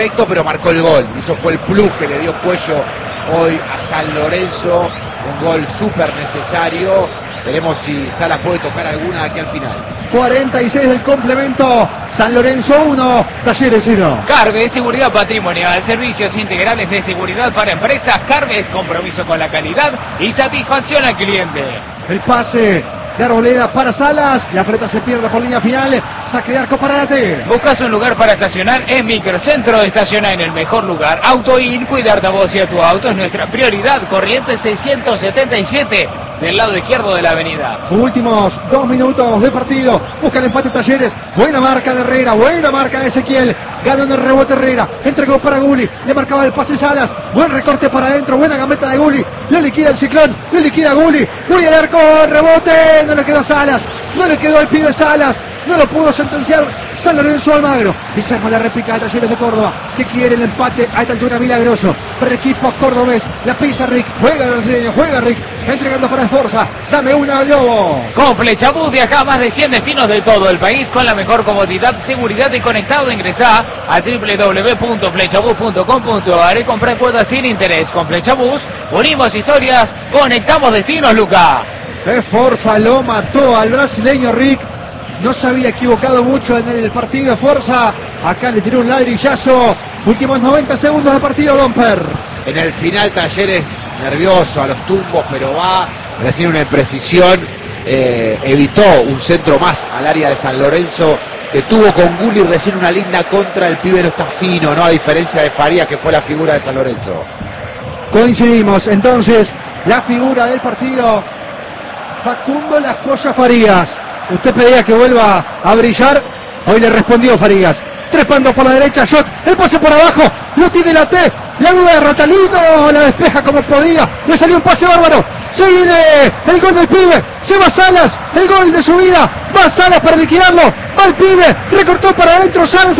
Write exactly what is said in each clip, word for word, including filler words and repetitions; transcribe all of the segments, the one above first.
Perfecto, pero marcó el gol. Eso fue el plus que le dio Cuello hoy a San Lorenzo. Un gol súper necesario. Veremos si Salas puede tocar alguna de aquí al final. cuarenta y seis del complemento. San Lorenzo uno, Talleres uno. Carves, seguridad patrimonial, servicios integrales de seguridad para empresas. Carves, compromiso con la calidad y satisfacción al cliente. El pase de Arboleda para Salas. La pelota se pierde por línea final. Saque de arco para la T. ¿Buscas un lugar para estacionar? En Microcentro estaciona en el mejor lugar. AutoIn, cuidarte a vos y a tu auto es nuestra prioridad. Corrientes seiscientos setenta y siete, del lado izquierdo de la avenida. Últimos dos minutos de partido. Busca el empate Talleres. Buena marca de Herrera. Buena marca de Ezequiel. Ganando el rebote Herrera. Entregó para Gulli. Le marcaba el pase Salas. Buen recorte para adentro. Buena gambeta de Gulli. Le liquida el Ciclón. Le liquida Gulli. Gulli al arco. Rebote. No le quedó a Salas. No le quedó al pibe Salas. No lo pudo sentenciar San Lorenzo Almagro. Y se arma la réplica de Talleres de Córdoba, que quiere el empate a esta altura milagroso. Para el equipo cordobés, la pisa Rick. Juega el brasileño, juega Rick. Entregando para Esforza. Dame una, Lobo. Con Flechabús viaja a más de cien destinos de todo el país con la mejor comodidad, seguridad y conectado. Ingresá a doble u doble u doble u punto flechabús punto com punto a r y compra cuotas sin interés. Con Flechabús unimos historias, conectamos destinos, Luca. Esforza lo mató al brasileño Rick. No se había equivocado mucho en el partido de Forza. Acá le tiró un ladrillazo. Últimos noventa segundos de partido, Domper. En el final Talleres nervioso a los tumbos, pero va recién una imprecisión. Eh, evitó un centro más al área de San Lorenzo, que tuvo con Gulli recién una linda contra. El pibe no está fino, ¿no? A diferencia de Farías, que fue la figura de San Lorenzo. Coincidimos. Entonces, la figura del partido, Facundo La Joya Farías. Usted pedía que vuelva a brillar. Hoy le respondió Farías. Tres pandos por la derecha, shot, el pase por abajo, lo tiene la T, la duda de Ratalino, la despeja como podía, le salió un pase bárbaro, se viene el gol del pibe, se va Salas, el gol de su vida, va Salas para liquidarlo, va el pibe, recortó para adentro, Salas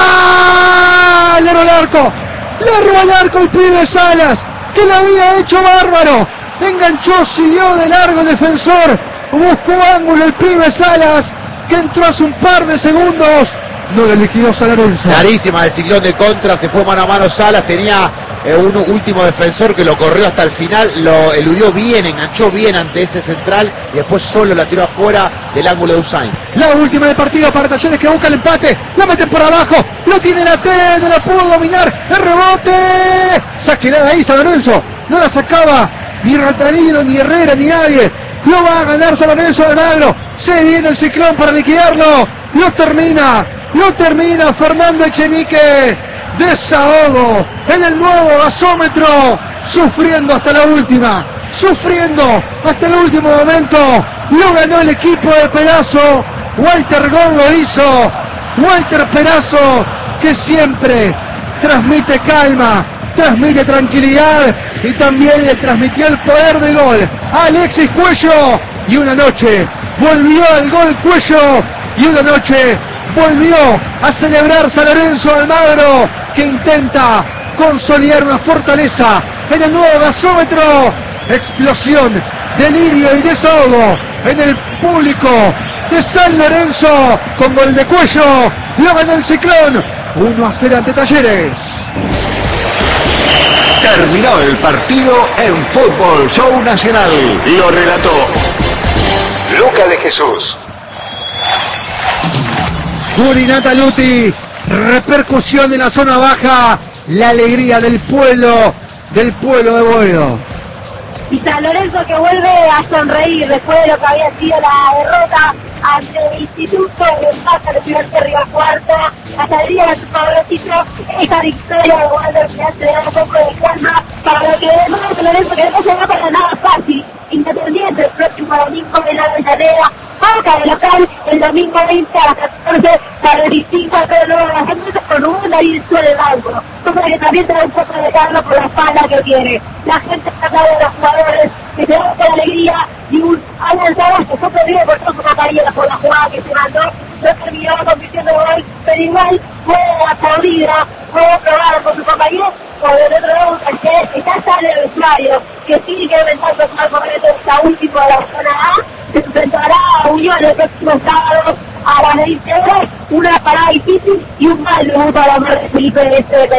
está, le erró el arco, le erró el arco el pibe Salas, que lo había hecho bárbaro, enganchó, siguió de largo el defensor, buscó ángulo el pibe Salas, que entró hace un par de segundos. No le liquidó San Lorenzo. Clarísima el Ciclón de contra, se fue mano a mano Salas, tenía eh, un último defensor que lo corrió hasta el final, lo eludió bien, enganchó bien ante ese central y después solo la tiró afuera del ángulo de Usain. La última del partido para Talleres, que busca el empate, la meten por abajo, lo tiene la T, no la pudo dominar, el rebote, sáquela de ahí San Lorenzo, no la sacaba ni Ratanino, ni Herrera, ni nadie, lo va a ganar San Lorenzo de Almagro, se viene el Ciclón para liquidarlo, lo termina. Lo termina Fernando Echenique. Desahogo en el nuevo gasómetro. Sufriendo hasta la última. Sufriendo hasta el último momento. Lo ganó el equipo de Perazo. Walter Gol lo hizo. Walter Perazo, que siempre transmite calma, transmite tranquilidad y también le transmitió el poder del gol a Alexis Cuello. Y una noche volvió al gol Cuello. Y una noche volvió a celebrar San Lorenzo Almagro, que intenta consolidar una fortaleza en el nuevo gasómetro. Explosión, delirio y desahogo en el público de San Lorenzo con gol de Cuello. Lo ganó el Ciclón uno a cero ante Talleres. Terminó el partido en Fútbol Show Nacional. Lo relató Luca de Jesús. Gulli Nataluti, repercusión en la zona baja, la alegría del pueblo, del pueblo de Boedo. Y San Lorenzo que vuelve a sonreír después de lo que había sido la derrota ante el Instituto, el empate de primer Río Cuarto, la salida de su favorito, esa victoria de Walter que hace dar un poco de calma para lo que vemos San Lorenzo, que no se va para nada fácil. Independiente el próximo domingo de la Avellaneda, Boca de local el domingo veinte a las catorce para el distinto a todo nuevo las gente con una y suele el banco, cosa que también te da un poco de carga por la espalda que tiene. La gente está de los jugadores que se dan con alegría y un Alan Salas que fue perdido por toda su carrera por la jugada que se mandó, no terminó compitiendo gol, pero igual fue aplaudida, fue aprobada por su compañero. Por el otro lado, Talleres que ya sale del vestuario, que tiene que aumentar personal correcto esta última de la zona A, se enfrentará a Unión el próximo sábado a las veinte horas, una parada difícil y un mal debut para Omar de Felipe de este